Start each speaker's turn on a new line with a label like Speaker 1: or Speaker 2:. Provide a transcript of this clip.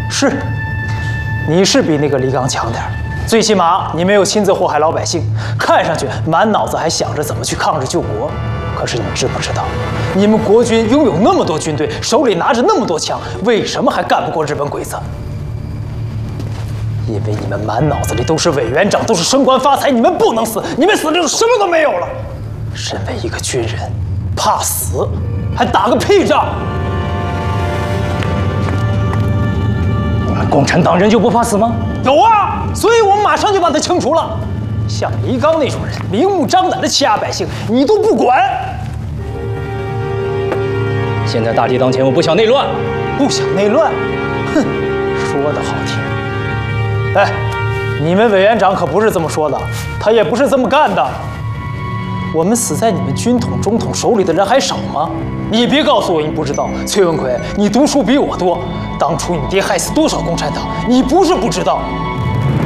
Speaker 1: 是，你是比那个李刚强点儿，最起码你没有亲自祸害老百姓，看上去满脑子还想着怎么去抗日救国。可是你知不知道，你们国军拥有那么多军队，手里拿着那么多枪，为什么还干不过日本鬼子？因为你们满脑子里都是委员长，都是升官发财，你们不能死，你们死了就什么都没有了。身为一个军人，怕死，还打个屁仗！你们共产党人就不怕死吗？有啊，所以我们马上就把他清除了。像李刚那种人，明目张胆的欺压百姓，你都不管。
Speaker 2: 现在大敌当前，我不想内乱，
Speaker 1: 不想内乱，哼，说的好听。哎，你们委员长可不是这么说的，他也不是这么干的。我们死在你们军统、中统手里的人还少吗？你别告诉我你不知道，崔文奎，你读书比我多。当初你爹害死多少共产党，你不是不知道。